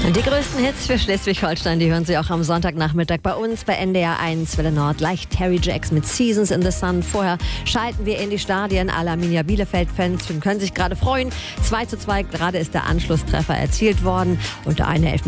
Die größten Hits für Schleswig-Holstein, die hören Sie auch am Sonntagnachmittag bei uns bei NDR 1 Welle Nord. Gleich Terry Jacks mit Seasons in the Sun. Vorher schalten wir in die Stadien. Alle Arminia Bielefeld-Fans können sich gerade freuen. 2:2, gerade ist der Anschlusstreffer erzielt worden und eine